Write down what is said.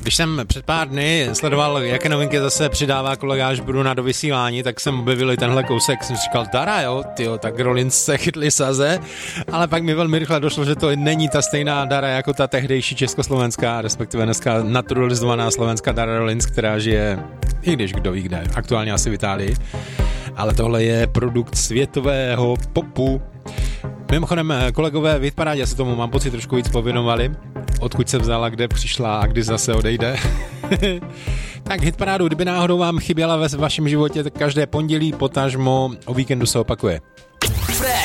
Když jsem před pár dny sledoval, jaké novinky zase přidává kolega Bruna do vysílání, tak jsem objevil i tenhle kousek, jsem říkal, Dara, jo, tyjo, tak Rollins se chytli saze, ale pak mi velmi rychle došlo, že to není ta stejná Dara jako ta tehdejší československá, respektive dneska naturalizovaná slovenská Dara Rollins, která žije, i když kdo ví kde, aktuálně asi v Itálii, ale tohle je produkt světového popu. Mimochodem, kolegové v Hitparádě se tomu, mám pocit, trošku víc pověnovali, odkud se vzala, kde přišla a kdy zase odejde. Tak Hitparádu, kdyby náhodou vám chyběla ve vašem životě, tak každé pondělí, potažmo o víkendu se opakuje.